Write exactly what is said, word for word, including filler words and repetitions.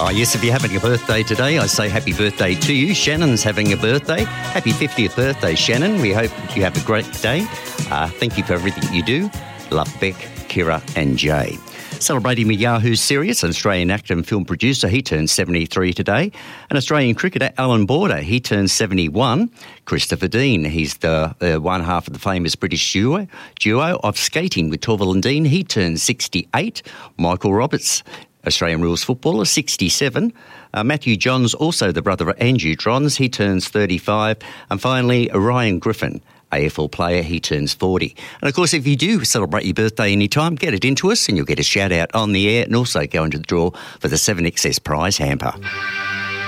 Oh, yes, if you're having a birthday today, I say happy birthday to you. Shannon's having a birthday. Happy fiftieth birthday, Shannon. We hope you have a great day. Uh, thank you for everything you do. Love, Beck, Kira and Jay. Celebrating with Yahoo Serious, an Australian actor and film producer, he turns seventy-three today. An Australian cricketer, Alan Border, he turns seventy-one. Christopher Dean, he's the uh, one half of the famous British duo, duo of skating with Torvill and Dean, he turns sixty-eight. Michael Roberts, Australian rules footballer, sixty-seven. Uh, Matthew Johns, also the brother of Andrew Johns, he turns thirty-five. And finally, Ryan Griffin, A F L player, he turns forty. And of course, if you do celebrate your birthday anytime, get it into us and you'll get a shout out on the air and also go into the draw for the seven X S prize hamper.